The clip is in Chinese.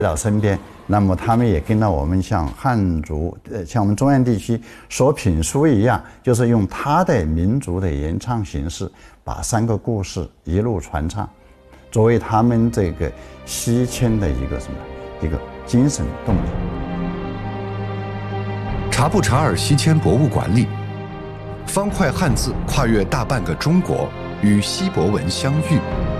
到身边，那么他们也跟到我们像汉族，像我们中原地区说评书一样，就是用他的民族的吟唱形式，把3个故事一路传唱，作为他们这个西迁的一个精神动力。 察布查尔西迁博物馆里，方块汉字跨越大半个中国，与锡伯文相遇。